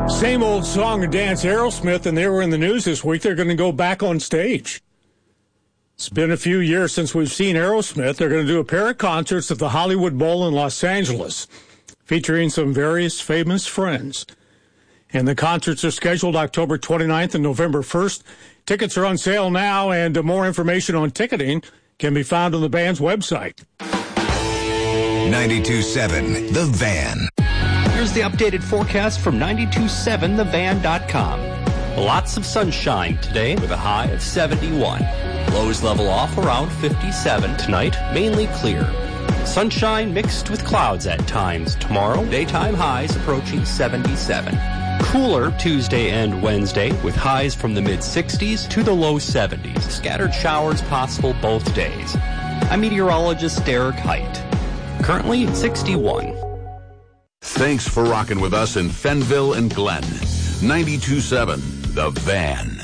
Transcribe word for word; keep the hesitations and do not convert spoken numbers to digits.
Same old song and dance, Aerosmith, and they were in the news this week. They're going to go back on stage. It's been a few years since we've seen Aerosmith. They're going to do a pair of concerts at the Hollywood Bowl in Los Angeles, featuring some various famous friends. And the concerts are scheduled October twenty-ninth and November first. Tickets are on sale now, and more information on ticketing can be found on the band's website. ninety-two point seven The Van. Here's the updated forecast from ninety-two point seven the van dot com. Lots of sunshine today with a high of seventy-one. Lows level off around fifty-seven. Tonight, mainly clear. Sunshine mixed with clouds at times. Tomorrow, daytime highs approaching seventy-seven. Cooler Tuesday and Wednesday with highs from the mid-sixties to the low seventies. Scattered showers possible both days. I'm meteorologist Derek Height. Currently sixty-one. Thanks for rocking with us in Fenville and Glen. ninety-two point seven The Van.